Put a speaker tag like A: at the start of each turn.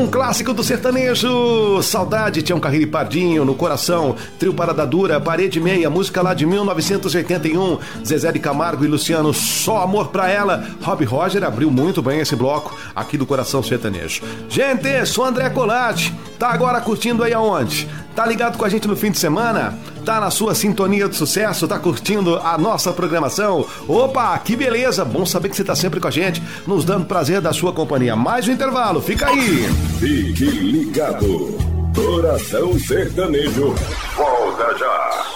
A: Um clássico do sertanejo. Saudade, Tião Carreiro e Pardinho, No Coração, Trio Parada Dura, Parede Meia, música lá de 1981, Zezé de Camargo e Luciano, Só Amor Pra Ela. Rob Roger abriu muito bem esse bloco aqui do Coração Sertanejo. Gente, sou André Colatti. Tá agora curtindo aí aonde? Tá ligado com a gente no fim de semana? Tá na sua sintonia de sucesso? Tá curtindo a nossa programação? Opa, que beleza! Bom saber que você tá sempre com a gente, nos dando prazer da sua companhia. Mais um intervalo, fica aí!
B: Fique ligado! Coração Sertanejo, volta já!